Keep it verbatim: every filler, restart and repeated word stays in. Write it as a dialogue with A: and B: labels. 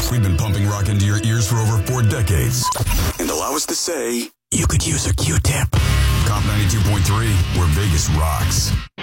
A: We've been pumping rock into your ears for over four decades. And allow us to say, you could use a Q-tip. Comp ninety-two point three, where Vegas rocks.